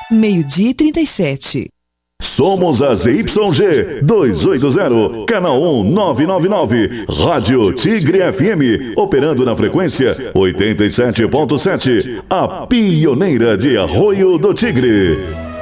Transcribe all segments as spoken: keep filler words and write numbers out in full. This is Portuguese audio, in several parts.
meio-dia e trinta e sete. Somos a Z Y G duzentos e oitenta, canal um nove nove nove, Rádio Tigre F M, operando na frequência oitenta e sete ponto sete, a pioneira de Arroio do Tigre.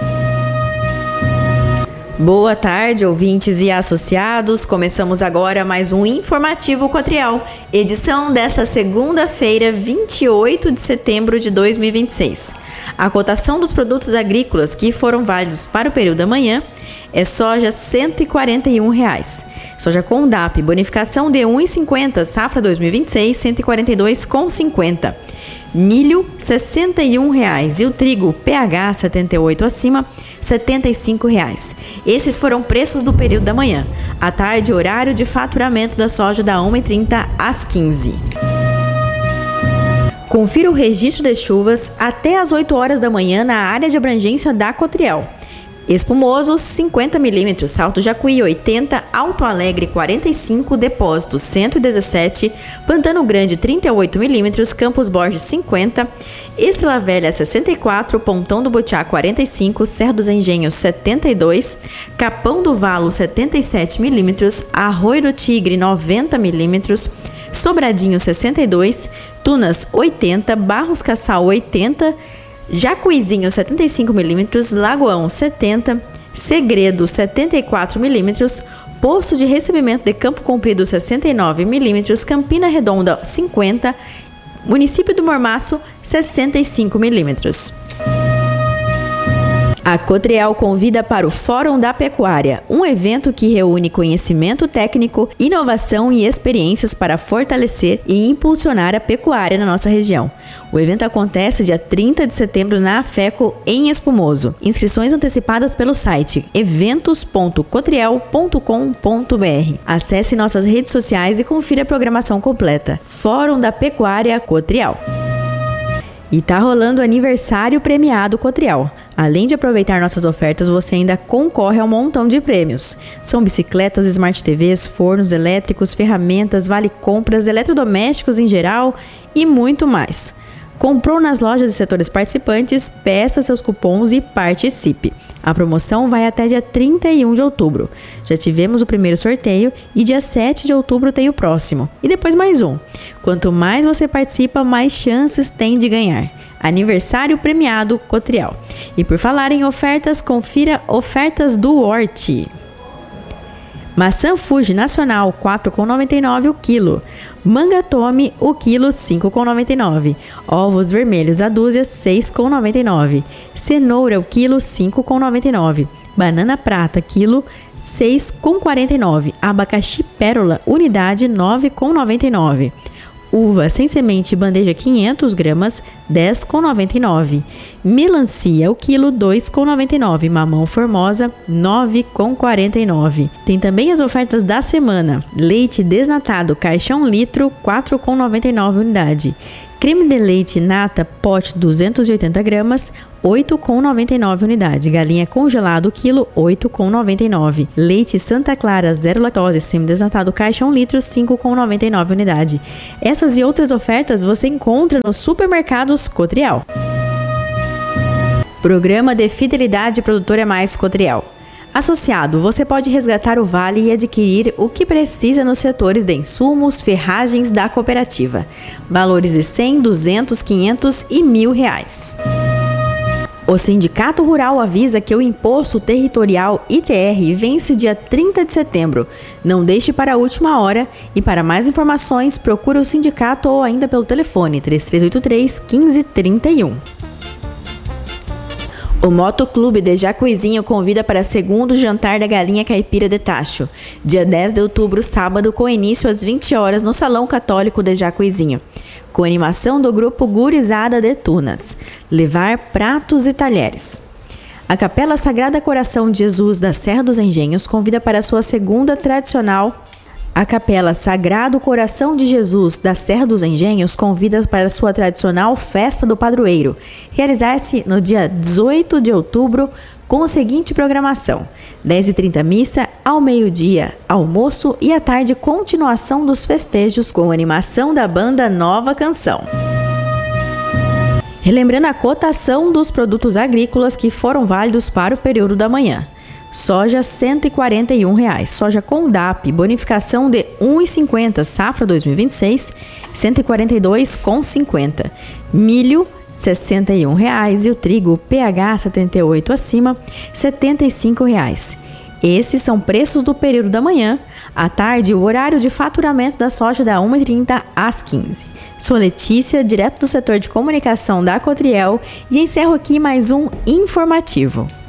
Boa tarde, ouvintes e associados. Começamos agora mais um Informativo Cotriel, edição desta segunda-feira, vinte e oito de setembro de dois mil e vinte e seis. A cotação dos produtos agrícolas que foram válidos para o período da manhã é soja cento e quarenta e um reais. Soja com D A P, bonificação de um real e cinquenta, safra dois mil e vinte e seis, cento e quarenta e dois reais e cinquenta centavos. Milho, sessenta e um reais. E o trigo P H setenta e oito acima, setenta e cinco reais. Esses foram preços do período da manhã. À tarde, horário de faturamento da soja da uma e trinta às quinze. Confira o registro de chuvas até às oito horas da manhã na área de abrangência da Cotriel. Espumoso, cinquenta milímetros, Salto Jacuí, oitenta, Alto Alegre, quarenta e cinco, Depósito, cento e dezessete, Pantano Grande, trinta e oito milímetros, Campos Borges, cinquenta, Estrela Velha, sessenta e quatro, Pontão do Butiá, quarenta e cinco, Serra dos Engenhos, setenta e dois, Capão do Valo, setenta e sete milímetros, Arroio do Tigre, noventa milímetros, Sobradinho, sessenta e dois, Tunas, oitenta, Barros Cassal, oitenta, Jacuizinho, setenta e cinco milímetros, Lagoão, setenta, Segredo, setenta e quatro milímetros, Posto de Recebimento de Campo Comprido, sessenta e nove milímetros, Campina Redonda, cinquenta, Município do Mormaço, sessenta e cinco milímetros. A Cotriel convida para o Fórum da Pecuária, um evento que reúne conhecimento técnico, inovação e experiências para fortalecer e impulsionar a pecuária na nossa região. O evento acontece dia trinta de setembro na AFECO, em Espumoso. Inscrições antecipadas pelo site eventos ponto cotriel ponto com ponto br. Acesse nossas redes sociais e confira a programação completa. Fórum da Pecuária Cotriel. E tá rolando o aniversário premiado Cotriel. Além de aproveitar nossas ofertas, você ainda concorre a um montão de prêmios. São bicicletas, Smart T Vs, fornos elétricos, ferramentas, vale-compras, eletrodomésticos em geral e muito mais. Comprou nas lojas e setores participantes, peça seus cupons e participe. A promoção vai até dia trinta e um de outubro. Já tivemos o primeiro sorteio e dia sete de outubro tem o próximo. E depois mais um. Quanto mais você participa, mais chances tem de ganhar. Aniversário premiado Cotriel. E por falar em ofertas, confira ofertas do Horti. Maçã Fuji Nacional, quatro reais e noventa e nove centavos o quilo. Manga Tome, o quilo, cinco reais e noventa e nove centavos. Ovos vermelhos, a dúzia, seis reais e noventa e nove centavos. Cenoura, o quilo, cinco reais e noventa e nove centavos. Banana prata, quilo, seis reais e quarenta e nove centavos. Abacaxi pérola, unidade, nove reais e noventa e nove centavos. Uva sem semente bandeja quinhentas gramas, dez reais e noventa e nove centavos. Melancia, o quilo, dois reais e noventa e nove centavos. Mamão formosa, nove reais e quarenta e nove centavos. Tem também as ofertas da semana. Leite desnatado, caixa um litro, quatro reais e noventa e nove centavos unidade. Creme de leite nata, pote duzentas e oitenta gramas, oito reais e noventa e nove centavos unidade. Galinha congelado, quilo, oito reais e noventa e nove centavos. Leite Santa Clara, zero lactose, semi-desnatado, caixa um litro, cinco reais e noventa e nove centavos unidade. Essas e outras ofertas você encontra nos supermercados Cotriel. Programa de Fidelidade Produtora Mais Cotriel. Associado, você pode resgatar o vale e adquirir o que precisa nos setores de insumos, ferragens da cooperativa. Valores de cem, duzentos, quinhentos e mil reais. O Sindicato Rural avisa que o Imposto Territorial I T R vence dia trinta de setembro. Não deixe para a última hora e para mais informações procure o sindicato ou ainda pelo telefone três três oito três, um cinco três um. O Motoclube de Jacuizinho convida para segundo jantar da Galinha Caipira de Tacho, dia dez de outubro, sábado, com início às vinte horas no Salão Católico de Jacuizinho, com animação do grupo Gurizada de Tunas. Levar pratos e talheres. A Capela Sagrada Coração de Jesus da Serra dos Engenhos convida para sua segunda tradicional A Capela Sagrado Coração de Jesus da Serra dos Engenhos convida para sua tradicional Festa do Padroeiro, realizar-se no dia dezoito de outubro, com a seguinte programação: dez e trinta missa, ao meio-dia almoço e à tarde continuação dos festejos com animação da banda Nova Canção. Relembrando a cotação dos produtos agrícolas que foram válidos para o período da manhã. Soja cento e quarenta e um reais, soja com D A P, bonificação de um real e cinquenta centavos, safra dois mil e vinte e seis, cento e quarenta e dois reais e cinquenta centavos. Milho sessenta e um reais e o trigo P H setenta e oito acima, setenta e cinco reais. Esses são preços do período da manhã. À tarde, o horário de faturamento da soja da uma e trinta às quinze. Sou Letícia, direto do setor de comunicação da Cotriel, e encerro aqui mais um informativo.